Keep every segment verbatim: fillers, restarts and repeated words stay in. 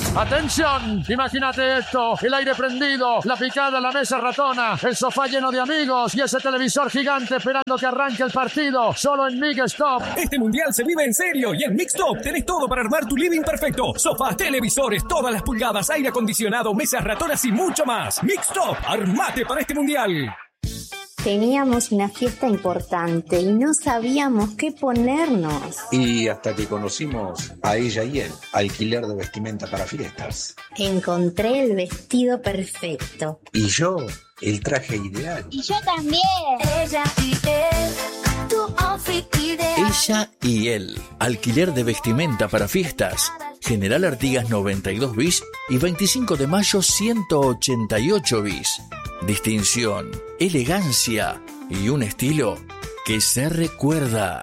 ¡Atención! Imagínate esto, el aire prendido, la picada, la mesa ratona, el sofá lleno de amigos y ese televisor gigante esperando que arranque el partido, solo en Mixtop. Este mundial se vive en serio y en Mixtop tenés todo para armar tu living perfecto. Sofás, televisores, todas las pulgadas, aire acondicionado, mesas ratonas y mucho más. Mixtop, armate para este mundial. Teníamos una fiesta importante y no sabíamos qué ponernos. Y hasta que conocimos a ella y él, alquiler de vestimenta para fiestas. Encontré el vestido perfecto. Y yo, el traje ideal. Y yo también. Ella y él, tu outfit ideal. Ella y él, alquiler de vestimenta para fiestas. General Artigas noventa y dos bis y veinticinco de mayo ciento ochenta y ocho bis. Distinción, elegancia y un estilo que se recuerda.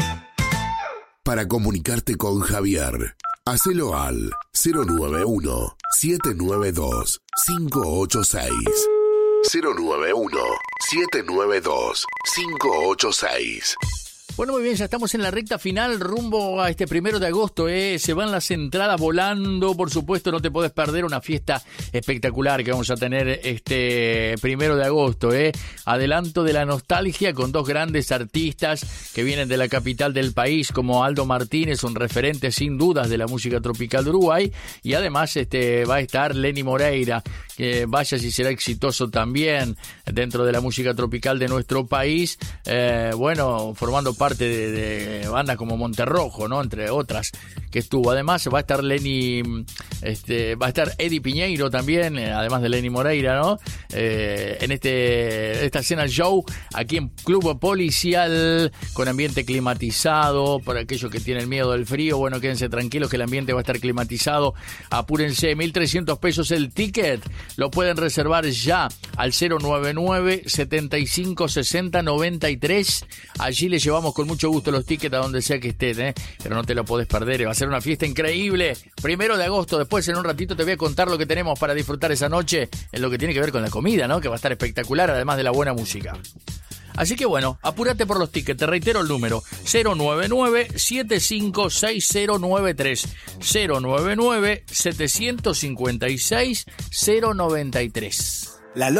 Para comunicarte con Javier, hacelo al cero nueve uno, siete nueve dos, cinco ocho seis. cero nueve uno, siete nueve dos, cinco ocho seis. Bueno, muy bien, ya estamos en la recta final rumbo a este primero de agosto, ¿eh? Se van las entradas volando, por supuesto, no te podés perder una fiesta espectacular que vamos a tener este primero de agosto, ¿eh? Adelanto de la nostalgia con dos grandes artistas que vienen de la capital del país, como Aldo Martínez, un referente sin dudas de la música tropical de Uruguay, y además este va a estar Lenny Moreira, que vaya si será exitoso también dentro de la música tropical de nuestro país, eh, bueno, formando parte de, de bandas como Monterrojo, ¿no? Entre otras que estuvo. Además va a estar Lenny, este, va a estar Eddie Piñeiro también, eh, además de Lenny Moreira, ¿no? Eh, en este esta escena show aquí en Club Policial con ambiente climatizado para aquellos que tienen miedo del frío. Bueno, quédense tranquilos que el ambiente va a estar climatizado. Apúrense, mil trescientos pesos el ticket. Lo pueden reservar ya al cero nueve nueve, setenta y cinco, sesenta, noventa y tres. Allí les llevamos con mucho gusto los tickets a donde sea que estén, ¿eh? Pero no te lo podés perder, va a ser una fiesta increíble. Primero de agosto, después en un ratito te voy a contar lo que tenemos para disfrutar esa noche en lo que tiene que ver con la comida, ¿no? Que va a estar espectacular, además de la buena música. Así que bueno, apúrate por los tickets, te reitero el número cero nueve nueve, siete cinco seis cero nueve tres, cero nueve nueve, siete cinco seis cero nueve tres. La